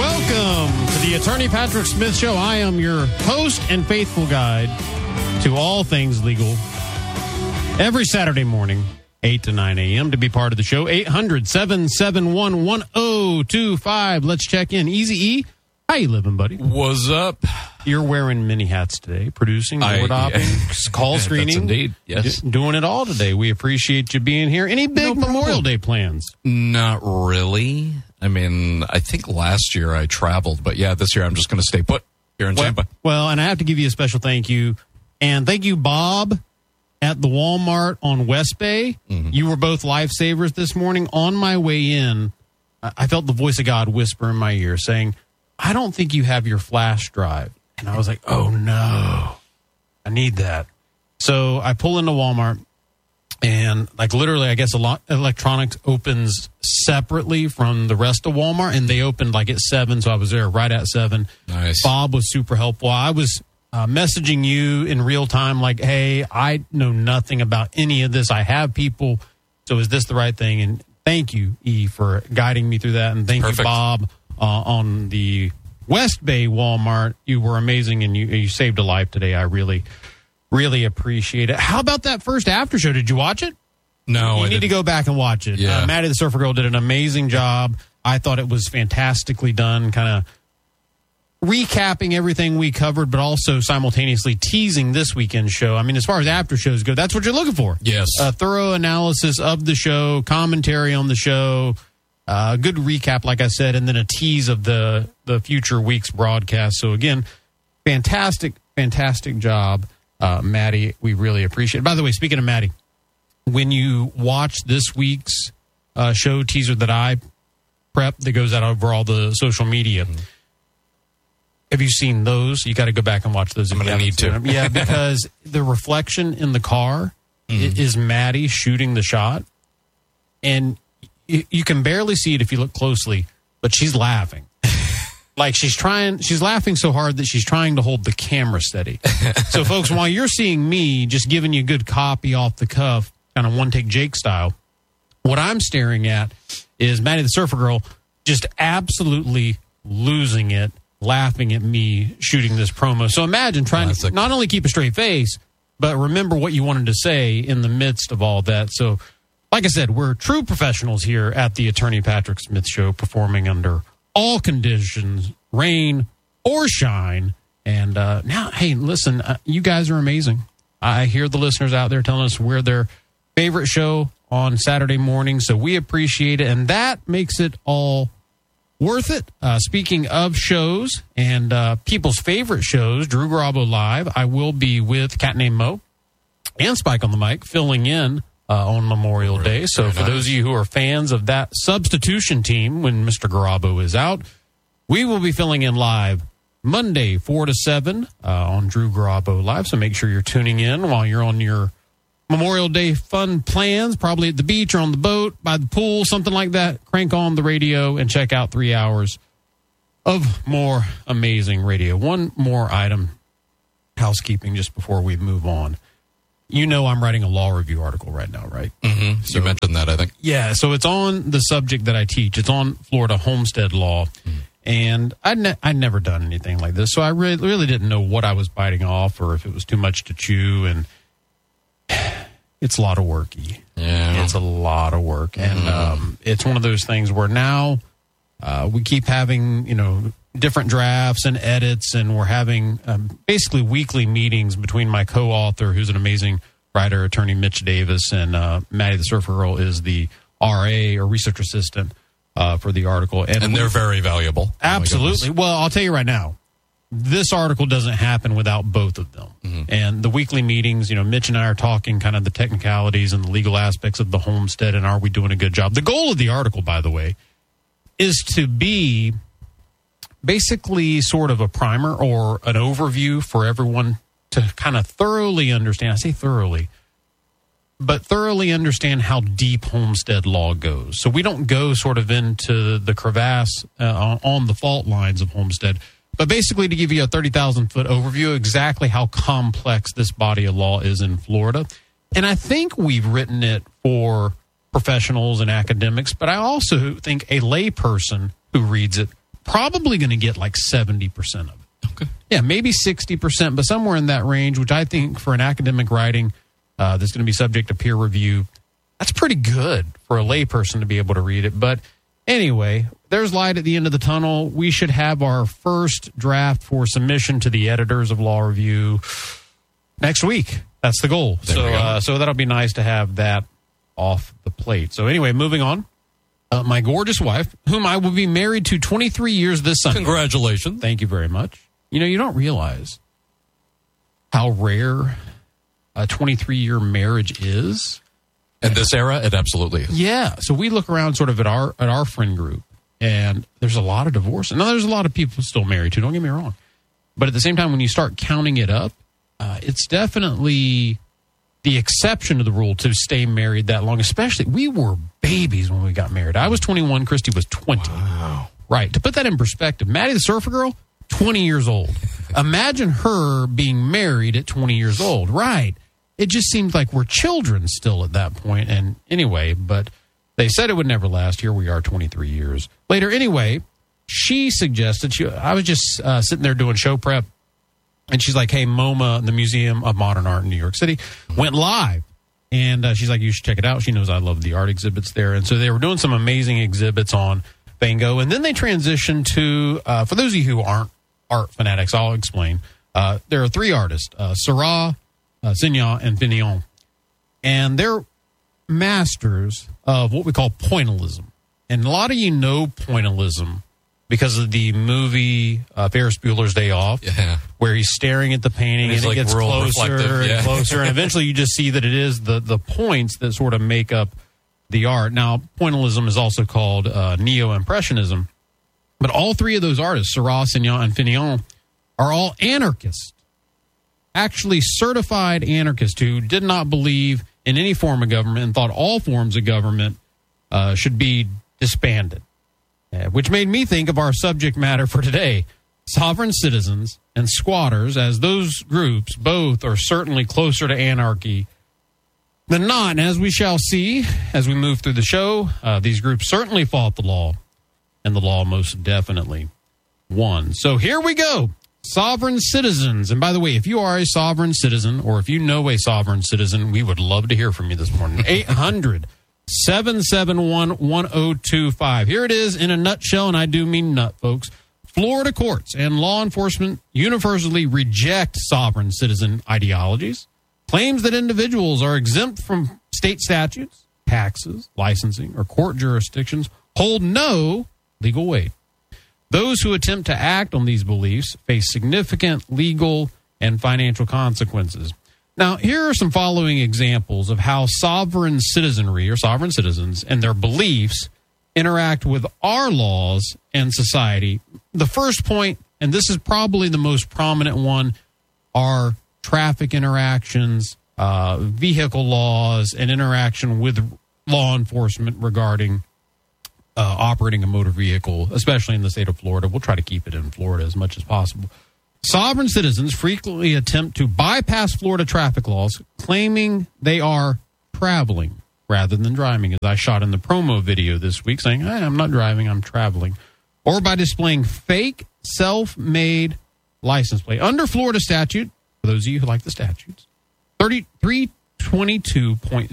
Welcome to the Attorney Patrick Smith Show. I am your host and faithful guide to all things legal. Every Saturday morning, 8 to 9 a.m. to be part of the show. 800-771-1025. Let's check in. Easy E, how you living, buddy? What's up? You're wearing many hats today. Producing, board hopping, call screening. That's indeed, yes. Doing it all today. We appreciate you being here. Any big Memorial Day plans? Not really. I mean, I think last year I traveled, but yeah, this year I'm just going to stay put here in Tampa. Well, and I have to give you a special thank you. And thank you, Bob, at the Walmart on West Bay. Mm-hmm. You were both lifesavers this morning. On my way in, I felt the voice of God whisper in my ear saying, I don't think you have your flash drive. And I was like, oh, no, I need that. So I pull into Walmart. And like literally, I guess electronics opens separately from the rest of Walmart, and they opened like at 7, so I was there right at 7. Nice. Bob was super helpful. I was messaging you in real time, like, "Hey, I know nothing about any of this. I have people, so is this the right thing?" And thank you, E, for guiding me through that, and thank you, Bob, on the West Bay Walmart. You were amazing, and you saved a life today. I really appreciate it. How about that first after show? Did you watch it? No, you need to go back and watch it. Yeah. Maddie the Surfer Girl did an amazing job. I thought it was fantastically done, kind of recapping everything we covered, but also simultaneously teasing this weekend's show. I mean, as far as after shows go, that's what you're looking for. Yes. A thorough analysis of the show, commentary on the show, good recap, like I said, and then a tease of the future week's broadcast. So, again, fantastic job. Maddie, we really appreciate it. By the way, speaking of Maddie, when you watch this week's show teaser that I prep that goes out over all the social media, have you seen those? You got to go back and watch those. I'm going to need to. Yeah, because the reflection in the car is Maddie shooting the shot, and you can barely see it if you look closely, but she's laughing. Like she's laughing so hard that she's trying to hold the camera steady. So, folks, while you're seeing me just giving you a good copy off the cuff, kind of one-take Jake style, what I'm staring at is Maddie the Surfer Girl just absolutely losing it, laughing at me shooting this promo. So imagine trying to not only keep a straight face, but remember what you wanted to say in the midst of all that. So, like I said, we're true professionals here at the Attorney Patrick Smith Show, performing under all conditions, rain or shine. And now, hey, listen, you guys are amazing. I hear the listeners out there telling us we're their favorite show on Saturday morning, so we appreciate it, and that makes it all worth it. Speaking of shows and people's favorite shows, Drew Garabo Live, I will be with Cat Named Mo and Spike on the mic, filling in on Memorial Day. So for those of you who are fans of that substitution team when Mr. Garabo is out, we will be filling in live Monday, 4 to 7 on Drew Garabo Live. So make sure you're tuning in while you're on your Memorial Day fun plans, probably at the beach or on the boat, by the pool, something like that. Crank on the radio and check out 3 hours of more amazing radio. One more item, housekeeping, just before we move on. You know I'm writing a law review article right now, right? Mm-hmm. So, you mentioned that, I think. Yeah, so it's on the subject that I teach. It's on Florida homestead law. And I'd never done anything like this, so I really didn't know what I was biting off or if it was too much to chew. And it's a lot of work, E. Yeah. It's a lot of work. And it's one of those things where now we keep having, different drafts and edits, and we're having basically weekly meetings between my co-author, who's an amazing writer, attorney Mitch Davis, and Maddie the Surfer Girl is the RA or research assistant for the article. And they're very valuable. Absolutely. Well, I'll tell you right now, this article doesn't happen without both of them. Mm-hmm. And the weekly meetings, Mitch and I are talking kind of the technicalities and the legal aspects of the homestead, and are we doing a good job? The goal of the article, by the way, is to be basically sort of a primer or an overview for everyone to kind of thoroughly understand. I say thoroughly, but thoroughly understand how deep homestead law goes. So we don't go sort of into the crevasse on the fault lines of homestead, but basically to give you a 30,000-foot overview of exactly how complex this body of law is in Florida. And I think we've written it for professionals and academics, but I also think a layperson who reads it probably going to get like 70% of it. Okay. Yeah, maybe 60%, but somewhere in that range, which I think for an academic writing that's going to be subject to peer review, that's pretty good for a layperson to be able to read it. But anyway, there's light at the end of the tunnel. We should have our first draft for submission to the editors of Law Review next week. That's the goal. So that'll be nice to have that off the plate. So anyway, moving on. My gorgeous wife, whom I will be married to 23 years this Sunday. Congratulations. Thank you very much. You know, you don't realize how rare a 23-year marriage is. In this era, it absolutely is. Yeah. So we look around sort of at our friend group, and there's a lot of divorce. Now, there's a lot of people still married, too. Don't get me wrong. But at the same time, when you start counting it up, it's definitely the exception to the rule to stay married that long. Especially, we were babies when we got married. I was 21. Christy was 20. Wow. Right. To put that in perspective, Maddie the Surfer Girl, 20 years old. Imagine her being married at 20 years old. Right. It just seemed like we're children still at that point. And anyway, but they said it would never last. Here we are 23 years later. Anyway, she suggested, I was just sitting there doing show prep, and she's like, hey, MoMA, the Museum of Modern Art in New York City, went live. And she's like, you should check it out. She knows I love the art exhibits there. And so they were doing some amazing exhibits on Van Gogh. And then they transitioned to, for those of you who aren't art fanatics, I'll explain. There are three artists, Seurat, Signac, and Finion. And they're masters of what we call pointillism. And a lot of you know pointillism because of the movie Ferris Bueller's Day Off, where he's staring at the painting and it gets closer and closer. And eventually you just see that it is the points that sort of make up the art. Now, pointillism is also called neo-impressionism. But all three of those artists, Seurat, Signac, and Finion, are all anarchists. Actually certified anarchists who did not believe in any form of government and thought all forms of government should be disbanded. Which made me think of our subject matter for today, sovereign citizens and squatters, as those groups both are certainly closer to anarchy than not. And as we shall see as we move through the show, these groups certainly fought the law, and the law most definitely won. So here we go. Sovereign citizens. And by the way, if you are a sovereign citizen or if you know a sovereign citizen, we would love to hear from you this morning. 800-771-1025. Here it is in a nutshell, and I do mean nut, folks. Florida courts and law enforcement universally reject sovereign citizen ideologies. Claims that individuals are exempt from state statutes, taxes, licensing, or court jurisdictions hold no legal weight. Those who attempt to act on these beliefs face significant legal and financial consequences. Now, here are some following examples of how sovereign citizenry or sovereign citizens and their beliefs interact with our laws and society. The first point, and this is probably the most prominent one, are traffic interactions, vehicle laws, and interaction with law enforcement regarding operating a motor vehicle, especially in the state of Florida. We'll try to keep it in Florida as much as possible. Sovereign citizens frequently attempt to bypass Florida traffic laws, claiming they are traveling rather than driving, as I shot in the promo video this week, saying, hey, I'm not driving, I'm traveling. Or by displaying fake, self-made license plate. Under Florida statute, for those of you who like the statutes, 322.0